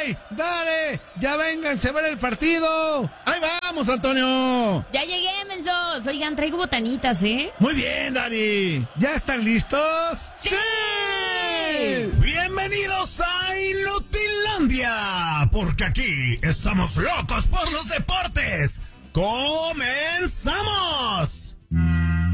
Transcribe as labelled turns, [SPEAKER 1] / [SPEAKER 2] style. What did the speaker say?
[SPEAKER 1] ¡Ey! ¡Dale! ¡Ya vénganse a ver el partido!
[SPEAKER 2] ¡Ahí vamos, Antonio!
[SPEAKER 3] Ya llegué, mensos. Oigan, traigo botanitas, ¿eh?
[SPEAKER 2] Muy bien, Dani.
[SPEAKER 1] ¿Ya están listos?
[SPEAKER 3] ¡Sí!
[SPEAKER 4] Bienvenidos a Inutilandia, porque aquí estamos locos por los deportes. ¡Comenzamos!